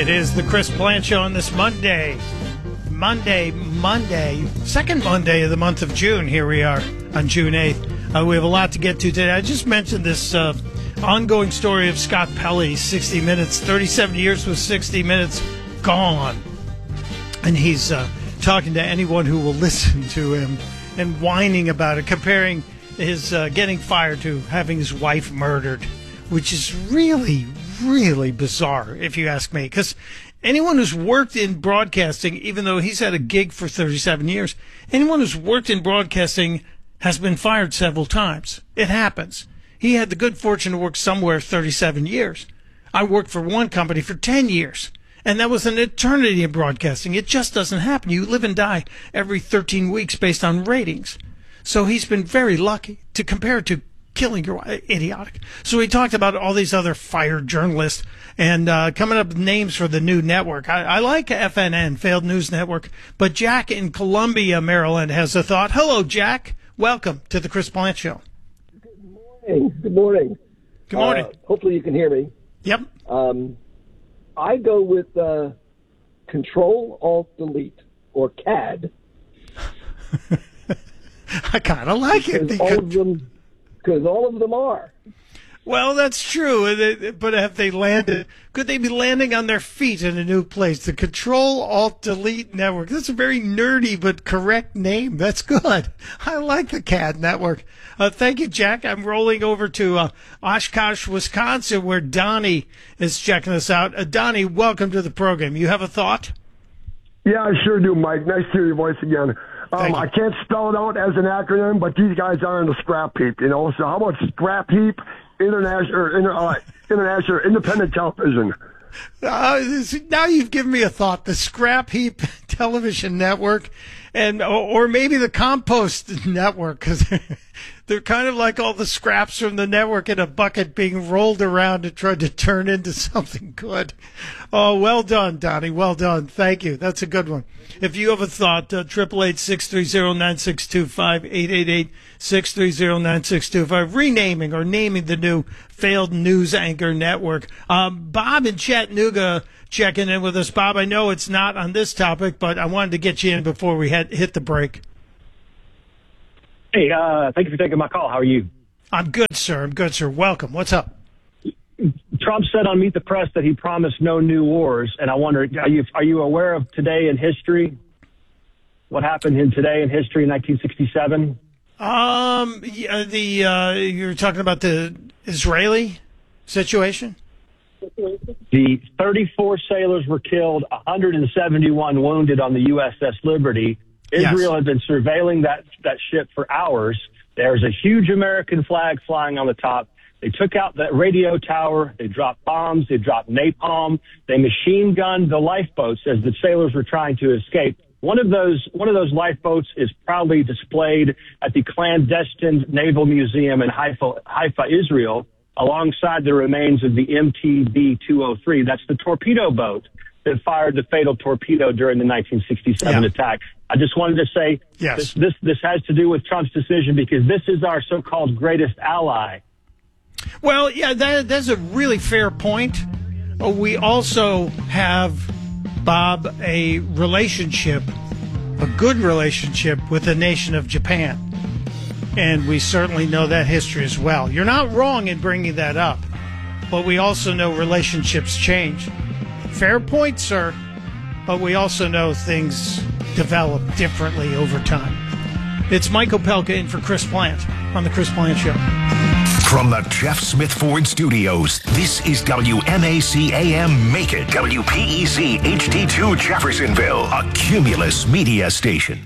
It is the Chris Plante Show on this Monday, second Monday of the month of June. Here we are on June 8th. We have a lot to get to today. I just mentioned this ongoing story of Scott Pelley, 60 Minutes, 37 years with 60 Minutes, gone. And he's talking to anyone who will listen to him and whining about it, comparing his getting fired to having his wife murdered, which is really, really bizarre, if you ask me. Because anyone who's worked in broadcasting, even though he's had a gig for 37 years, anyone who's worked in broadcasting has been fired several times. It happens. He had the good fortune to work somewhere 37 years. I worked for one company for 10 years, and that was an eternity in broadcasting. It just doesn't happen. You live and die every 13 weeks based on ratings. So he's been very lucky. To compare it to killing your wife, idiotic. So he talked about all these other fired journalists and coming up with names for the new network. I like FNN, Failed News Network, but Jack in Columbia, Maryland has a thought. Hello, Jack. Welcome to the Chris Plante Show. Good morning. Good morning. Hopefully you can hear me. Yep. I go with Control-Alt-Delete, or CAD. I kind of like it. Because all of them are. Well, that's true. But have they landed? Could they be landing on their feet in a new place? The Control-Alt-Delete Network. That's a very nerdy but correct name. That's good. I like the CAD network. Thank you, Jack. I'm rolling over to Oshkosh, Wisconsin, where Donnie is checking us out. Donnie, welcome to the program. You have a thought? Yeah, I sure do, Mike. Nice to hear your voice again. I can't spell it out as an acronym, but these guys are in the scrap heap, you know. So how about Scrap Heap International Independent Television? Now you've given me a thought. The Scrap Heap Television Network, or maybe the Compost Network, because they're kind of like all the scraps from the network in a bucket being rolled around and tried to turn into something good. Oh, well done, Donnie. Well done. Thank you. That's a good one. If you have a thought, 888-630-9625, 888-630-9625, renaming or naming the new Failed News Anchor Network. Bob in Chattanooga checking in with us. Bob, I know it's not on this topic, but I wanted to get you in before we hit the break. Hey, thank you for taking my call. How are you? I'm good, sir. Welcome. What's up? Trump said on Meet the Press that he promised no new wars, and I wonder, are you aware of today in history? What happened today in history in 1967? You're talking about the Israeli situation? The 34 sailors were killed, 171 wounded on the USS Liberty. Israel had been surveilling that ship for hours. There's a huge American flag flying on the top. They took out that radio tower. They dropped bombs. They dropped napalm. They machine gunned the lifeboats as the sailors were trying to escape. One of those lifeboats is proudly displayed at the clandestine Naval Museum in Haifa, Israel, alongside the remains of the MTB-203. That's the torpedo boat that fired the fatal torpedo during the 1967 attack. I just wanted to say this has to do with Trump's decision because this is our so-called greatest ally. Well, yeah, that's a really fair point. We also have, Bob, a good relationship with the nation of Japan. And we certainly know that history as well. You're not wrong in bringing that up, but we also know relationships change. Fair point, sir, but we also know things develop differently over time. It's Mike Opelka in for Chris Plante on the Chris Plante Show. From the Jeff Smith Ford Studios, this is WMAC AM Make It, WPEC HD2 Jeffersonville, a Cumulus media station.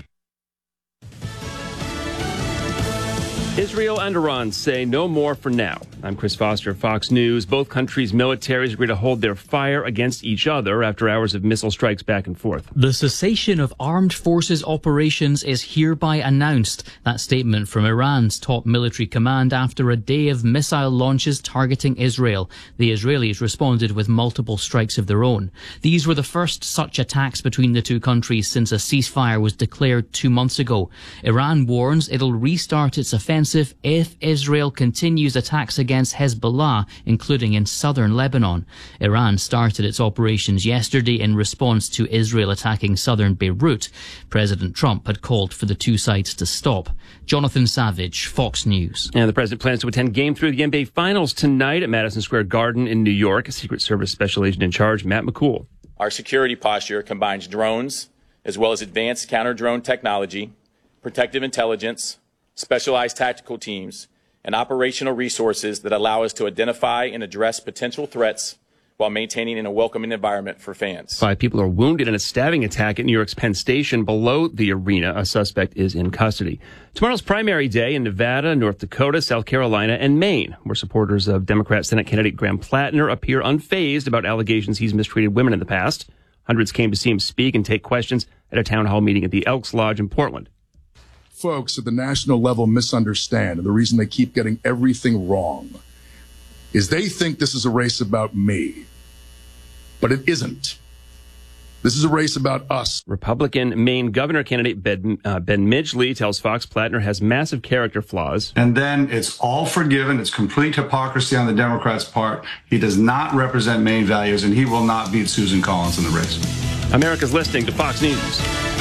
Israel and Iran say no more for now. I'm Chris Foster of Fox News. Both countries' militaries agree to hold their fire against each other after hours of missile strikes back and forth. The cessation of armed forces operations is hereby announced. That statement from Iran's top military command after a day of missile launches targeting Israel. The Israelis responded with multiple strikes of their own. These were the first such attacks between the two countries since a ceasefire was declared 2 months ago. Iran warns it'll restart its offensive if Israel continues attacks against against Hezbollah, including in southern Lebanon. Iran started its operations yesterday in response to Israel attacking southern Beirut. President Trump had called for the two sides to stop. Jonathan Savage, Fox News. And the president plans to attend Game 3 of the NBA Finals tonight at Madison Square Garden in New York. Secret Service Special Agent in Charge, Matt McCool. Our security posture combines drones as well as advanced counter-drone technology, protective intelligence, specialized tactical teams, and operational resources that allow us to identify and address potential threats while maintaining a welcoming environment for fans. 5 people are wounded in a stabbing attack at New York's Penn Station below the arena. A suspect is in custody. Tomorrow's primary day in Nevada, North Dakota, South Carolina, and Maine, where supporters of Democrat Senate candidate Graham Plattner appear unfazed about allegations he's mistreated women in the past. Hundreds came to see him speak and take questions at a town hall meeting at the Elks Lodge in Portland. Folks at the national level misunderstand, and the reason they keep getting everything wrong is they think this is a race about me, but it isn't. This is a race about us. Republican Maine governor candidate Ben Midgley tells Fox Plattner has massive character flaws. And then it's all forgiven. It's complete hypocrisy on the Democrats' part. He does not represent Maine values, and he will not beat Susan Collins in the race. America's listening to Fox News.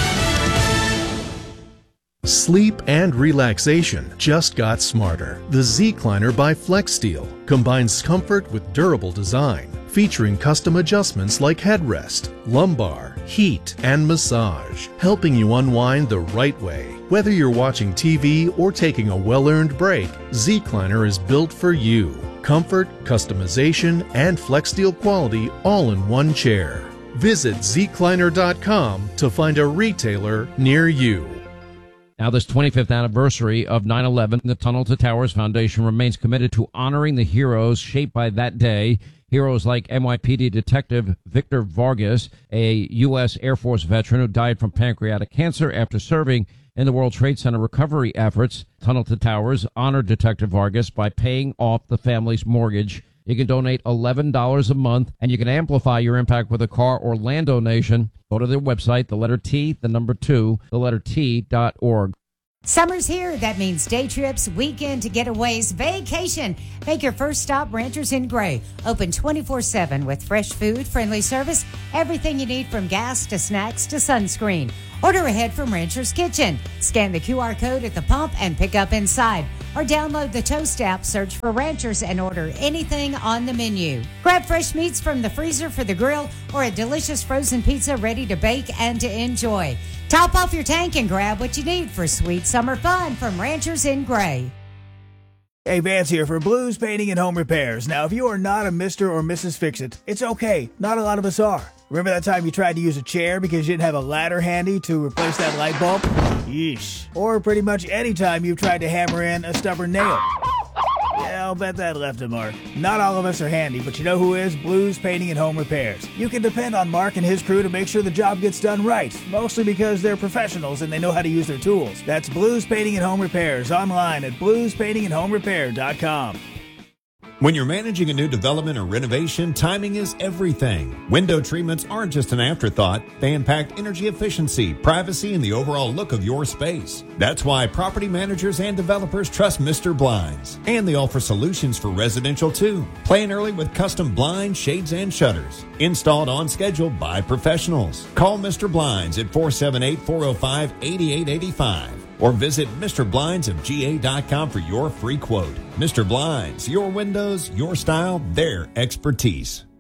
Sleep and relaxation just got smarter. The Zecliner by FlexSteel combines comfort with durable design, featuring custom adjustments like headrest, lumbar, heat, and massage, helping you unwind the right way. Whether you're watching TV or taking a well-earned break, Zecliner is built for you. Comfort, customization, and FlexSteel quality all in one chair. Visit Zecliner.com to find a retailer near you. Now, this 25th anniversary of 9/11, the Tunnel to Towers Foundation remains committed to honoring the heroes shaped by that day. Heroes like NYPD Detective Victor Vargas, a U.S. Air Force veteran who died from pancreatic cancer after serving in the World Trade Center recovery efforts. Tunnel to Towers honored Detective Vargas by paying off the family's mortgage. You can donate $11 a month, and you can amplify your impact with a car or land donation. Go to their website, the letter T, the number 2, the letter T.org. Summer's here. That means day trips, weekend getaways, vacation. Make your first stop Ranchers in Gray. Open 24/7 with fresh food, friendly service, everything you need from gas to snacks to sunscreen. Order ahead from Rancher's Kitchen. Scan the QR code at the pump and pick up inside. Or download the Toast app, search for Ranchers, and order anything on the menu. Grab fresh meats from the freezer for the grill or a delicious frozen pizza ready to bake and to enjoy. Top off your tank and grab what you need for sweet summer fun from Ranchers in Gray. Hey, Vance here for Blues Painting and Home Repairs. Now, if you are not a Mr. or Mrs. Fix-It, it's okay. Not a lot of us are. Remember that time you tried to use a chair because you didn't have a ladder handy to replace that light bulb? Yeesh. Or pretty much any time you've tried to hammer in a stubborn nail. Yeah, I'll bet that left a mark. Not all of us are handy, but you know who is? Blues Painting and Home Repairs. You can depend on Mark and his crew to make sure the job gets done right, mostly because they're professionals and they know how to use their tools. That's Blues Painting and Home Repairs online at bluespaintingandhomerepair.com. When you're managing a new development or renovation, timing is everything. Window treatments aren't just an afterthought. They impact energy efficiency, privacy, and the overall look of your space. That's why property managers and developers trust Mr. Blinds. And they offer solutions for residential too. Plan early with custom blinds, shades, and shutters. Installed on schedule by professionals. Call Mr. Blinds at 478-405-8885. Or visit MrBlindsofGA.com for your free quote. Mr. Blinds, your windows, your style, their expertise.